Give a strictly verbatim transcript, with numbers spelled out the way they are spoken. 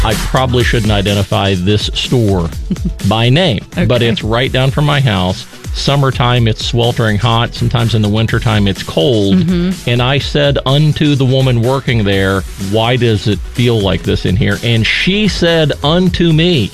I probably shouldn't identify this store by name, Okay. but it's right down from my house. Summertime, it's sweltering hot. Sometimes in the wintertime, it's cold. Mm-hmm. And I said unto the woman working there, why does it feel like this in here? And she said unto me,